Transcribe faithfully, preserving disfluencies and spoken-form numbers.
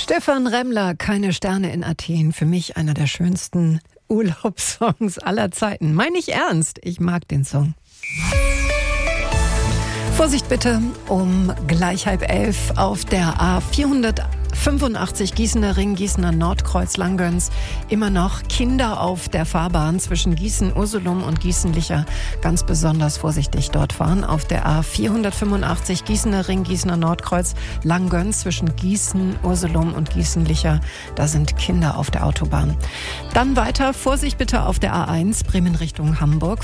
Stefan Remmler, Keine Sterne in Athen. Für mich einer der schönsten Urlaubssongs aller Zeiten. Meine ich ernst, ich mag den Song. Vorsicht bitte, um gleich halb elf auf der A vierhundertfünfundachtzig Gießener Ring, Gießener Nordkreuz, Langgöns. Immer noch Kinder auf der Fahrbahn zwischen Gießen-Ursulum und Gießen-Licher. Ganz besonders vorsichtig dort fahren. Auf der A vierhundertfünfundachtzig Gießener Ring, Gießener Nordkreuz, Langgöns zwischen Gießen-Ursulum und Gießen-Licher. Da sind Kinder auf der Autobahn. Dann weiter, Vorsicht bitte auf der A eins, Bremen Richtung Hamburg.